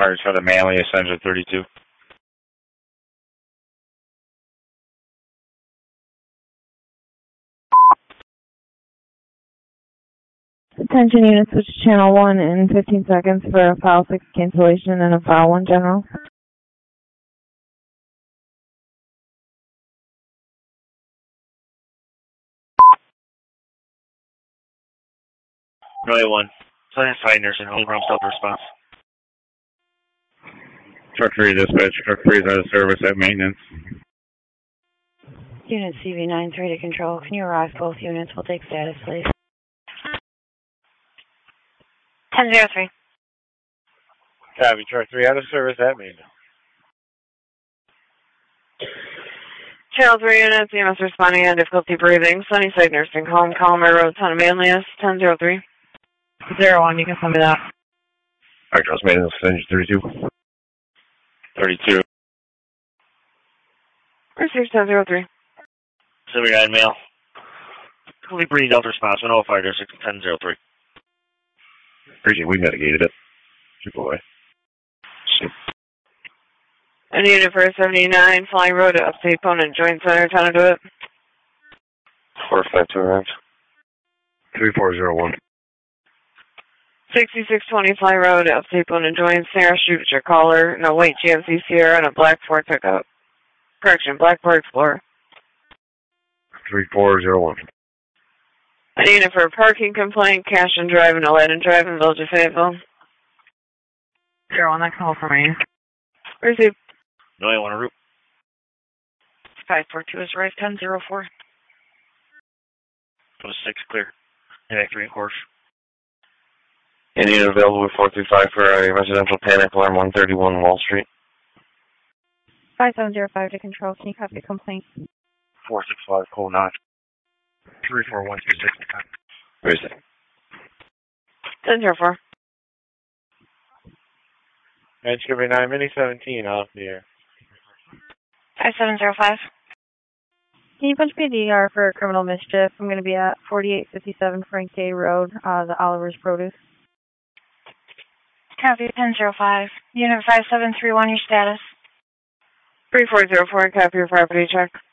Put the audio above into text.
Fires for the Manly, Ascension 32. Attention units, switch to channel 1 in 15 seconds for a file 6 cancellation and a file 1 general. Roy 1. Fire nursing home, prompt self-response. Truck 3 dispatch, truck 3 is out of service at maintenance. Unit CV93 to control. Can you arrive? Both units will take status, please. 10-03. Copy, truck 3 out of service at maintenance. Channel 3 units, EMS responding on difficulty breathing. Sunnyside Nursing Home, Colomar Road, Town of Manlius, 10-03. 01, you can send me that. Alright, trust maintenance, Ascension 32. 32. Received 10-03. 79 male. Fully breathing Delta response, 105 10-03. Appreciate we mitigated it. Super away. And unit for 79, Flying Road to Upstate Opponent Joint Center, Town of DeWitt. 452 arrived. 3401. 6620 Fly Road to Upstate Opponent Joint, Sarah, shoot at your caller. No, wait, GMC Sierra and a black Ford pickup. Correction, black Ford Explorer. 3401. A unit for a parking complaint, Cash and Drive and Aladdin Drive in Village of Fayetteville. 01, that call for me. Received. No, I want to route. 542 is right, 10-04. 6 clear. Headache 3 course. Any unit available with 435 for a residential panic alarm 131 Wall Street. 5705 to control. Can you copy a complaint? 465 call 9. 34126. Where is it? 10-04. Discovery 9, Mini 17 off the air. 5705. Can you punch me the ER for criminal mischief? I'm going to be at 4857 Frank Day Road, the Oliver's Produce. Copy, 10-05. Unit 5731, your status. 3404, copy your property check.